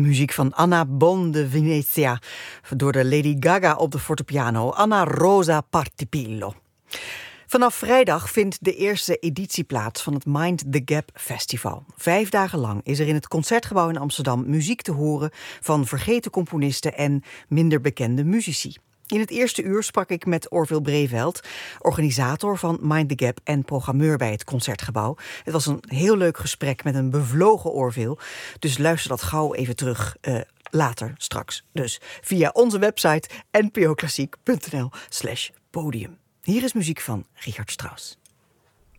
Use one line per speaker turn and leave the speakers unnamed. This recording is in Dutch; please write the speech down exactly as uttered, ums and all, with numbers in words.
Muziek van Anna Bon de Venezia, door de Lady Gaga op de fortepiano, Anna Rosa Partipillo. Vanaf vrijdag vindt de eerste editie plaats van het Mind the Gap Festival. Vijf dagen lang is er in het Concertgebouw in Amsterdam muziek te horen van vergeten componisten en minder bekende muzici. In het eerste uur sprak ik met Orville Breveld, organisator van Mind the Gap en programmeur bij het Concertgebouw. Het was een heel leuk gesprek met een bevlogen Orville, dus luister dat gauw even terug uh, later, straks. Dus via onze website n p o klassiek punt n l slash podium. Hier is muziek van Richard Strauss.